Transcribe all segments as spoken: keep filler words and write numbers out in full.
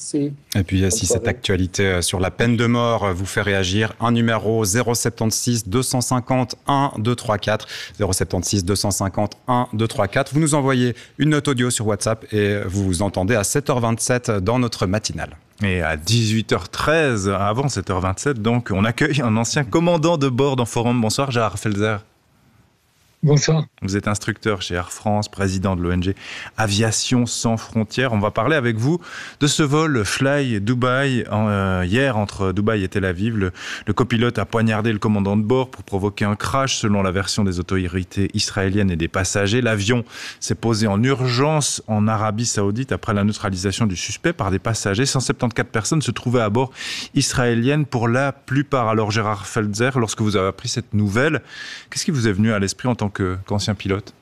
Merci. Et puis, si cette actualité sur la peine de mort vous fait réagir, un numéro zéro soixante-seize deux cent cinquante un deux trois quatre, zéro soixante-seize deux cent cinquante un deux trois quatre. Vous nous envoyez une note audio sur WhatsApp et vous vous entendez à sept heures vingt-sept dans notre matinale. Et à dix-huit heures treize, avant sept heures vingt-sept, donc, on accueille un ancien commandant de bord dans Forum. Bonsoir, Gérard Felzer. Bonsoir. Vous êtes instructeur chez Air France, président de l'O N G Aviation Sans Frontières. On va parler avec vous de ce vol Fly Dubaï. Euh, hier, entre Dubaï et Tel Aviv, le, le copilote a poignardé le commandant de bord pour provoquer un crash, selon la version des autorités israéliennes et des passagers. L'avion s'est posé en urgence en Arabie Saoudite après la neutralisation du suspect par des passagers. cent soixante-quatorze personnes se trouvaient à bord israéliennes pour la plupart. Alors Gérard Felzer, lorsque vous avez appris cette nouvelle, qu'est-ce qui vous est venu à l'esprit en tant que, qu'ancien pilote?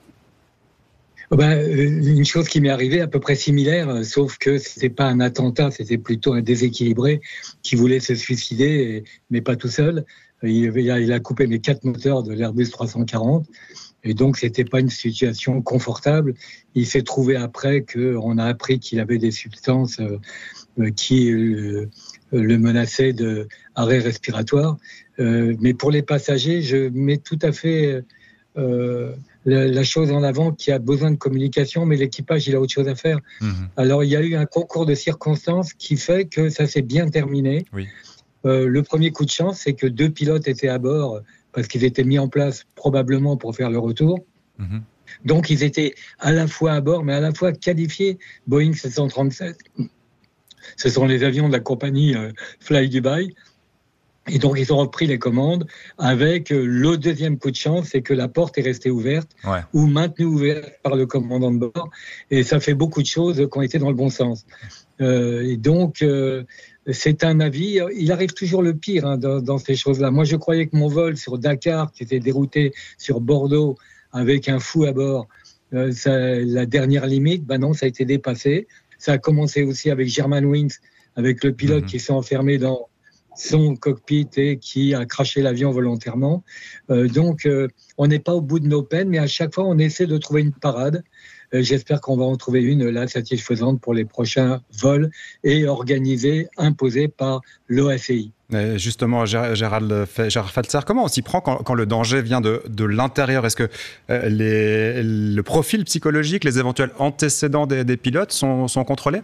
Ben, une chose qui m'est arrivée à peu près similaire, sauf que c'était pas un attentat, c'était plutôt un déséquilibré qui voulait se suicider, mais pas tout seul. Il, il a coupé mes quatre moteurs de l'Airbus trois cent quarante, et donc c'était pas une situation confortable. Il s'est trouvé après qu'on a appris qu'il avait des substances qui le menaçaient d'arrêt respiratoire. Mais pour les passagers, je mets tout à fait Euh, la, la chose en avant qui a besoin de communication, mais l'équipage, il a autre chose à faire. Mmh. Alors, il y a eu un concours de circonstances qui fait que ça s'est bien terminé. Oui. Euh, le premier coup de chance, c'est que deux pilotes étaient à bord parce qu'ils étaient mis en place probablement pour faire le retour. Mmh. Donc, ils étaient à la fois à bord, mais à la fois qualifiés. Boeing sept cent trente-sept, ce sont les avions de la compagnie euh, Fly Dubai. Et donc, ils ont repris les commandes avec le deuxième coup de chance, c'est que la porte est restée ouverte ouais. ou maintenue ouverte par le commandant de bord. Et ça fait beaucoup de choses qui ont été dans le bon sens. Euh, et donc, euh, c'est un avis. Il arrive toujours le pire hein, dans, dans ces choses-là. Moi, je croyais que mon vol sur Dakar, qui était dérouté sur Bordeaux avec un fou à bord, euh, ça, la dernière limite, ben non, ça a été dépassé. Ça a commencé aussi avec Germanwings, avec le pilote mmh. qui s'est enfermé dans son cockpit et qui a craché l'avion volontairement. Euh, donc, euh, on n'est pas au bout de nos peines, mais à chaque fois, on essaie de trouver une parade. Euh, j'espère qu'on va en trouver une là satisfaisante pour les prochains vols et organisée, imposée par l'O A C I. Et justement, Gérard, Gérard Felzer, comment on s'y prend quand, quand le danger vient de, de l'intérieur? Est-ce que euh, les, le profil psychologique, les éventuels antécédents des, des pilotes sont, sont contrôlés?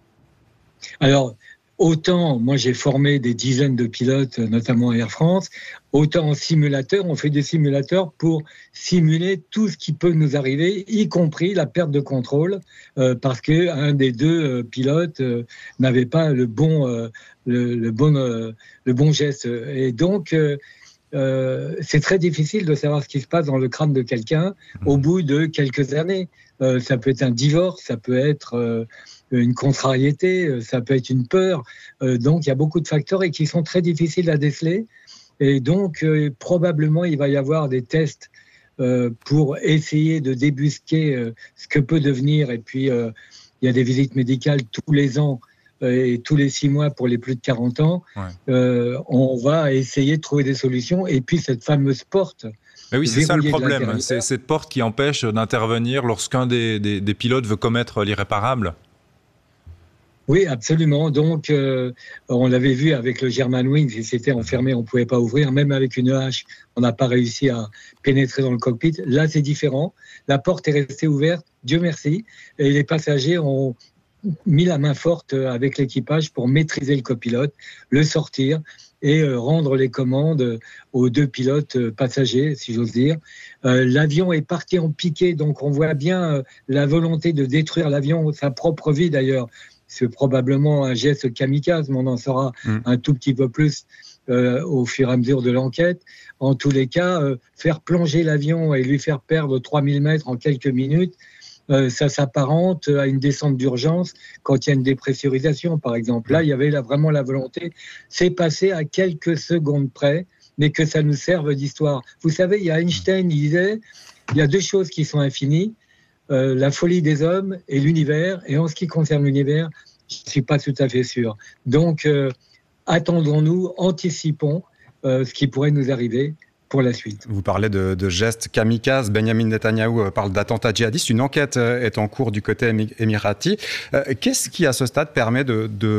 Alors, autant, moi j'ai formé des dizaines de pilotes, notamment à Air France, autant en simulateur, on fait des simulateurs pour simuler tout ce qui peut nous arriver, y compris la perte de contrôle, euh, parce qu'un des deux euh, pilotes euh, n'avait pas le bon, euh, le, le, bon, euh, le bon geste. Et donc, euh, euh, c'est très difficile de savoir ce qui se passe dans le crâne de quelqu'un au bout de quelques années. Euh, ça peut être un divorce, ça peut être... Euh, une contrariété, ça peut être une peur. Euh, donc, il y a beaucoup de facteurs et qui sont très difficiles à déceler. Et donc, euh, probablement, il va y avoir des tests euh, pour essayer de débusquer euh, ce que peut devenir. Et puis, euh, il y a des visites médicales tous les ans euh, et tous les six mois pour les plus de quarante ans. Ouais. Euh, on va essayer de trouver des solutions. Et puis, cette fameuse porte... Mais oui, c'est ça le problème. C'est cette porte qui empêche d'intervenir lorsqu'un des, des, des pilotes veut commettre l'irréparable. Oui, absolument. Donc, euh, on l'avait vu avec le Germanwings, il s'était enfermé, on ne pouvait pas ouvrir. Même avec une hache, on n'a pas réussi à pénétrer dans le cockpit. Là, c'est différent. La porte est restée ouverte, Dieu merci. Et les passagers ont mis la main forte avec l'équipage pour maîtriser le copilote, le sortir et euh, rendre les commandes aux deux pilotes euh, passagers, si j'ose dire. Euh, l'avion est parti en piqué, donc on voit bien euh, la volonté de détruire l'avion, sa propre vie d'ailleurs. C'est probablement un geste kamikaze, mais on en saura mmh. un tout petit peu plus euh, au fur et à mesure de l'enquête. En tous les cas, euh, faire plonger l'avion et lui faire perdre trois mille mètres en quelques minutes, euh, ça s'apparente à une descente d'urgence quand il y a une dépressurisation, par exemple. Là, il y avait là, vraiment la volonté. C'est passé à quelques secondes près, mais que ça nous serve d'histoire. Vous savez, il y a Einstein, il disait, il y a deux choses qui sont infinies. Euh, la folie des hommes et l'univers. Et en ce qui concerne l'univers, je ne suis pas tout à fait sûr. Donc, euh, attendons-nous, anticipons euh, ce qui pourrait nous arriver pour la suite. Vous parlez de, de gestes kamikazes. Benjamin Netanyahou parle d'attentats djihadistes. Une enquête est en cours du côté émirati. Euh, qu'est-ce qui, à ce stade, permet de... de